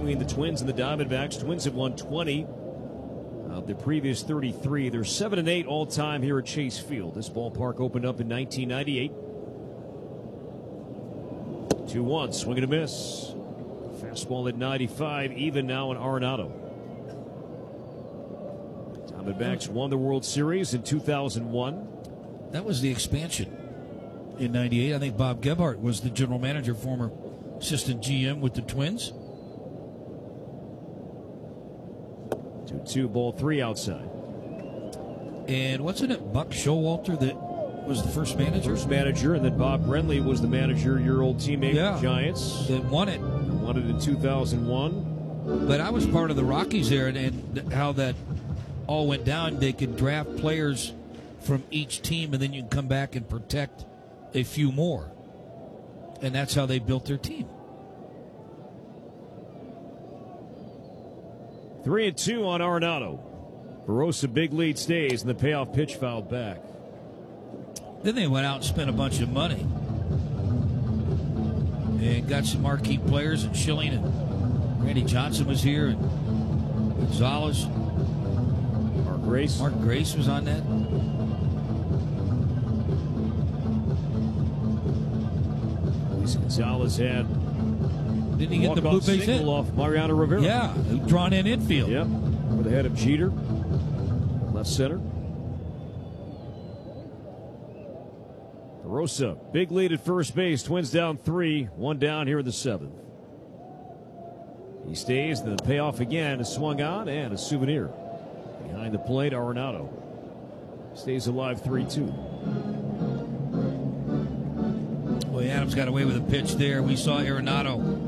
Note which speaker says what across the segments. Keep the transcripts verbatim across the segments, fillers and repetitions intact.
Speaker 1: between the Twins and the Diamondbacks. Twins have won twenty of the previous thirty-three. They're seven and eight all time here at Chase Field. This ballpark opened up in nineteen ninety-eight. two one, swing and a miss. Fastball at ninety-five, even now in Arenado. Diamondbacks won the World Series in two thousand one.
Speaker 2: That was the expansion in ninety-eight. I think Bob Gebhardt was the general manager, former assistant G M with the Twins.
Speaker 1: two two, ball three outside.
Speaker 2: And wasn't it Buck Showalter that was the first manager?
Speaker 1: First manager, and then Bob Brenly was the manager, your old teammate
Speaker 2: yeah,
Speaker 1: with the Giants.
Speaker 2: That won it.
Speaker 1: Won it in two thousand one.
Speaker 2: But I was part of the Rockies there, and, and how that all went down. They could draft players from each team, and then you can come back and protect a few more. And that's how they built their team.
Speaker 1: Three and two on Arenado. Barossa big lead stays, and the payoff pitch fouled back.
Speaker 2: Then they went out and spent a bunch of money and got some marquee players, and Schilling and Randy Johnson was here, and Gonzalez.
Speaker 1: Mark Grace.
Speaker 2: Mark Grace was on that.
Speaker 1: Luis Gonzalez had.
Speaker 2: Didn't he get the blue base hit
Speaker 1: off Mariano Rivera?
Speaker 2: Yeah, drawn in infield.
Speaker 1: Yep, over the head of Jeter, left center. Barossa, big lead at first base. Twins down three, one down here in the seventh. He stays, then the payoff again is swung on, and a souvenir. Behind the plate, Arenado stays alive three two.
Speaker 2: Boy, Adams got away with a pitch there. We saw Arenado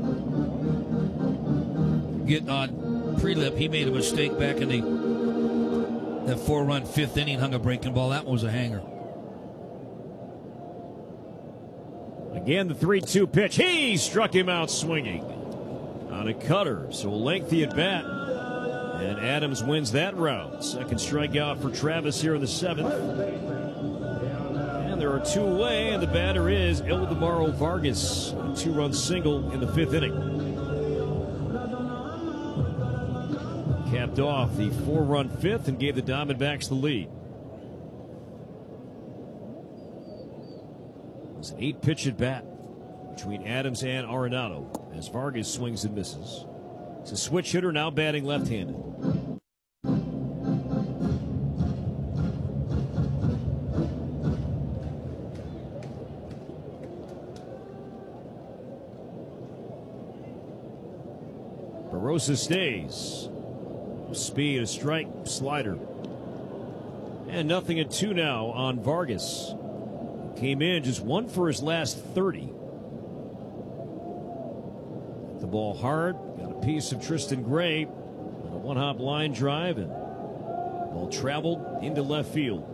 Speaker 2: get on pre-lip. He made a mistake back in the that four-run fifth inning, hung a breaking ball. That one was a hanger.
Speaker 1: Again, the three two pitch. He struck him out swinging on a cutter. So a lengthy at bat. And Adams wins that round. Second strikeout for Travis here in the seventh. And there are two away, and the batter is Eldemaro Vargas. A two-run single in the fifth inning. Capped off the four-run fifth and gave the Diamondbacks the lead. It's an eight-pitch at bat between Adams and Arenado as Vargas swings and misses. It's a switch hitter, now batting left-handed. Barossa stays. Speed, a strike, slider. And nothing at two now on Vargas. Came in just one for his last thirty. The ball hard. Got a piece of Tristan Gray. A one-hop line drive, and ball traveled into left field.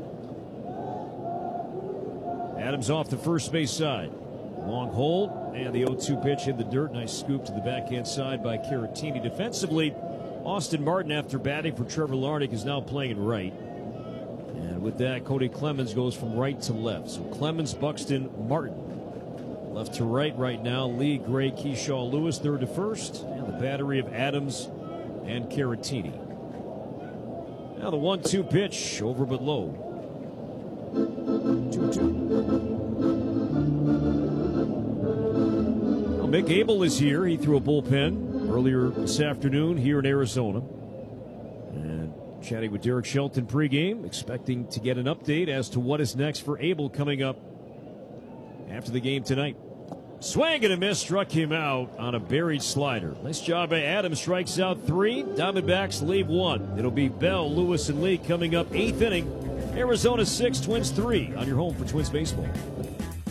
Speaker 1: Adams off the first base side. Long hold, and the oh two pitch in the dirt. Nice scoop to the backhand side by Caratini. Defensively, Austin Martin, after batting for Trevor Larnach, is now playing in right. And with that, Cody Clemens goes from right to left. So Clemens, Buxton, Martin. Left to right right now. Lee, Gray, Keyshaw, Lewis, third to first. And the battery of Adams and Caratini. Now the one two pitch, over but low. two two. Well, Mick Abel is here. He threw a bullpen earlier this afternoon here in Arizona. And chatting with Derek Shelton pregame, expecting to get an update as to what is next for Abel coming up after the game tonight. Swing and a miss, struck him out on a buried slider. Nice job by Adams, strikes out three. Diamondbacks leave one. It'll be Bell, Lewis, and Lee coming up eighth inning. Arizona six, Twins three on your home for Twins baseball.